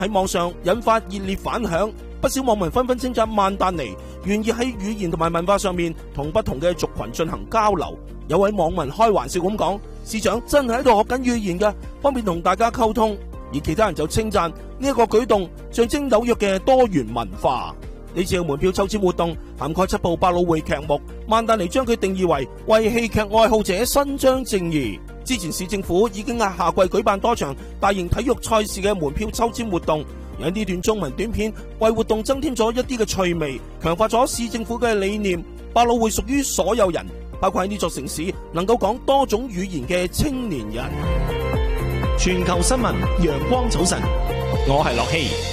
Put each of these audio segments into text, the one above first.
喺網上引發熱烈反響，不少網民紛紛稱讚曼丹尼願意喺語言同埋文化上面同不同嘅族群進行交流。有位網民開玩笑咁講，市長真係喺度學緊語言㗎，方便同大家溝通。而其他人就稱讚呢一個舉動象徵紐約嘅多元文化。呢次嘅門票抽籤活動涵蓋7部百老匯劇目，曼丹尼將佢定義為戲劇愛好者伸張正義。之前市政府已經喺夏季舉辦多場大型體育賽事嘅門票抽籤活動，有呢段中文短片為活動增添咗一啲嘅趣味，強化咗市政府嘅理念。百老匯屬於所有人，包括喺呢座城市能夠講多種語言嘅青年人。 全球新聞陽光早晨，我係樂希。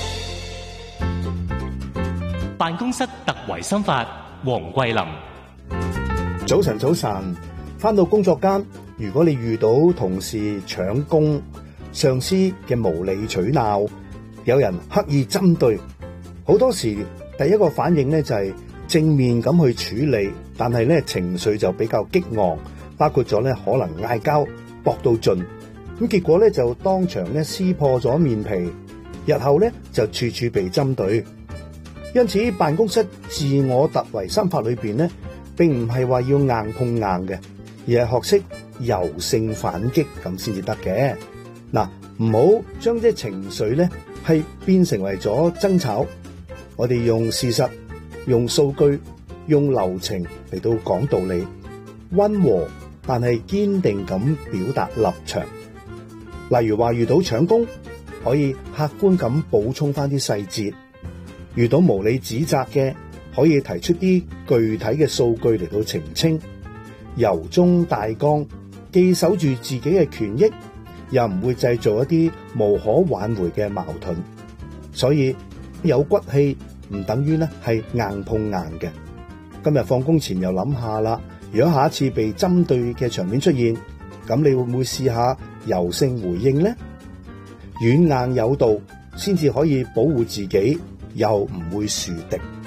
辦公室特維新法，黃桂林。 早晨，返到工作間，如果你遇到同事搶功、上司嘅無理取鬧，有人刻意針對，好多時第一個反應呢就係正面咁去處理，但係呢情緒就比較激昂，包括咗呢可能嗌交、搏到盡，咁結果呢就當場呢撕破咗面皮，日後呢就處處被針對。因此辦公室自我特維新法裏邊呢，並唔係話要硬碰硬嘅，而係學識柔性反擊咁先至得嘅。嗱，唔好將啲情緒呢係變成為咗爭吵，我哋用事實、用數據、用流程嚟到講道理，溫和但係堅定咁表達立場。例如話遇到搶功，可以客觀咁補充翻啲細節；遇到無理指責嘅，可以提出啲具體嘅數據嚟到澄清，由衷大剛，既守住自己嘅權益，又唔會製造一啲無可挽回嘅矛盾。所以有骨氣唔等於呢係硬碰硬嘅。今日放工前又諗下啦，如果下一次被針對嘅場面出現，咁你會唔會試下柔性回應呢？軟硬有度，先至可以保護自己，又唔會樹敵。